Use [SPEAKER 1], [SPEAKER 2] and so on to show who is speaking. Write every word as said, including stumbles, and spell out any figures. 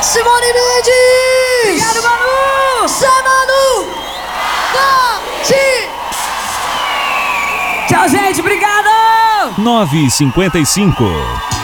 [SPEAKER 1] Simone Mendes!
[SPEAKER 2] Obrigado, Manu!
[SPEAKER 1] Zé Manu! Bate!
[SPEAKER 2] Tchau, gente, obrigado!
[SPEAKER 3] nove e cinquenta e cinco.